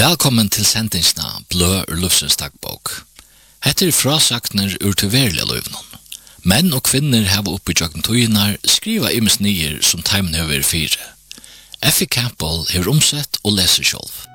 Velkommen til sendingsna Blø ur Lufsens dagbok. Hette frasakner ur til verlige løyvnån. Menn og kvinner hava oppi tjøkken tøynar skriva imes nyer som teimen hever fire. Effie Campbell hever omsett og leser sjálv.